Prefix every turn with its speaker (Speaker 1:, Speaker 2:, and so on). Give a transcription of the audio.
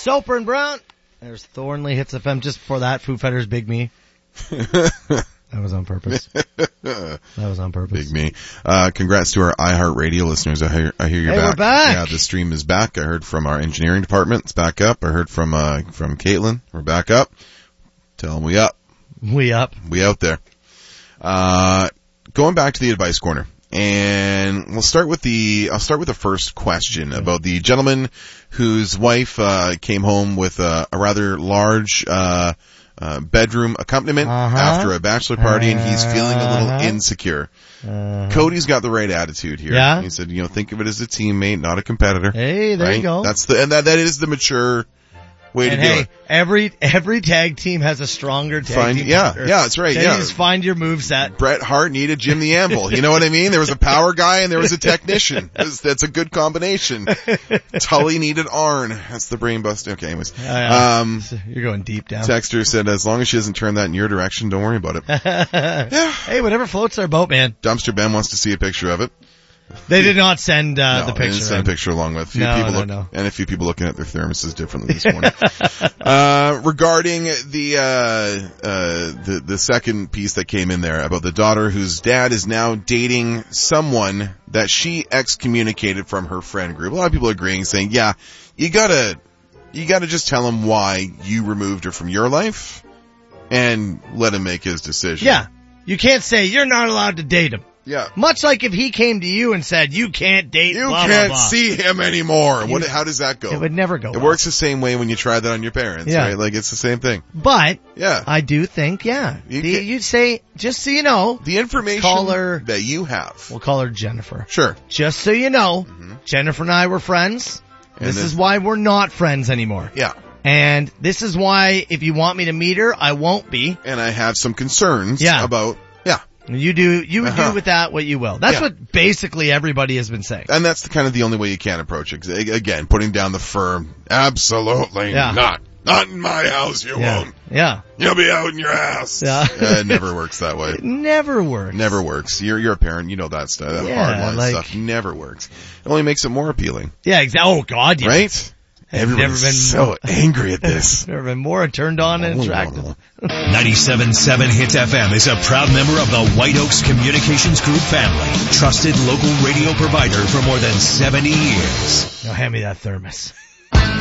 Speaker 1: Soper and Brown. There's Thornley Hits FM. Just before that, Foo Fighters, Big Me. That was on purpose.
Speaker 2: Big Me. Congrats to our iHeartRadio listeners. I hear you're back.
Speaker 1: We're back.
Speaker 2: Yeah, the stream is back. I heard from our engineering department. It's back up. I heard from Caitlin. We're back up. Tell them we up.
Speaker 1: We up.
Speaker 2: We out there. Going back to the advice corner. And I'll start with the first question about the gentleman whose wife, came home with a rather large, bedroom accompaniment after a bachelor party, and he's feeling a little insecure. Cody's got the right attitude here.
Speaker 1: Yeah.
Speaker 2: He said, think of it as a teammate, not a competitor.
Speaker 1: Hey, there you go.
Speaker 2: That is the mature way to do it.
Speaker 1: Every tag team has a stronger tag team.
Speaker 2: Yeah, that's right.
Speaker 1: Then
Speaker 2: yeah.
Speaker 1: you just find your moveset.
Speaker 2: Bret Hart needed Jim the Anvil. You know what I mean? There was a power guy and there was a technician. That's a good combination. Tully needed Arn. That's the brain buster. Okay, anyways.
Speaker 1: You're going deep down.
Speaker 2: Texter said, as long as she doesn't turn that in your direction, don't worry about it. Yeah.
Speaker 1: Hey, whatever floats their boat, man.
Speaker 2: Dumpster Ben wants to see a picture of it.
Speaker 1: They did not send the picture.
Speaker 2: They didn't send a picture along with
Speaker 1: No.
Speaker 2: And a few people looking at their thermoses differently this morning. Regarding the second piece that came in there about the daughter whose dad is now dating someone that she excommunicated from her friend group. A lot of people are agreeing, saying, yeah, you gotta just tell him why you removed her from your life and let him make his decision.
Speaker 1: Yeah. You can't say you're not allowed to date him.
Speaker 2: Yeah.
Speaker 1: Much like if he came to you and said, you can't date
Speaker 2: You
Speaker 1: blah,
Speaker 2: can't
Speaker 1: blah, blah.
Speaker 2: see him anymore. How does that go?
Speaker 1: It would never go
Speaker 2: It
Speaker 1: well.
Speaker 2: works the same way when you try that on your parents, right? Like, it's the same thing.
Speaker 1: But,
Speaker 2: yeah,
Speaker 1: I do think, you'd say, just so you know,
Speaker 2: the information that you have.
Speaker 1: We'll call her Jennifer.
Speaker 2: Sure.
Speaker 1: Just so you know, Jennifer and I were friends. This is why we're not friends anymore.
Speaker 2: Yeah.
Speaker 1: And this is why, if you want me to meet her, I won't be.
Speaker 2: And I have some concerns about,
Speaker 1: You do with that what you will. That's what basically everybody has been saying.
Speaker 2: And that's the only way you can approach it. Again, putting down the firm, absolutely not. Not in my house, you won't.
Speaker 1: Yeah.
Speaker 2: You'll be out in your ass.
Speaker 1: Yeah.
Speaker 2: It never works that way.
Speaker 1: It never works.
Speaker 2: Never works. You're a parent, you know that stuff. That hardline stuff never works. It only makes it more appealing.
Speaker 1: Yeah, exactly. Oh God, yeah.
Speaker 2: Right? Everybody's so angry at this.
Speaker 1: Never been more turned on and attractive.
Speaker 3: 97.7 Hits FM is a proud member of the White Oaks Communications Group family. Trusted local radio provider for more than 70 years.
Speaker 1: Now hand me that thermos.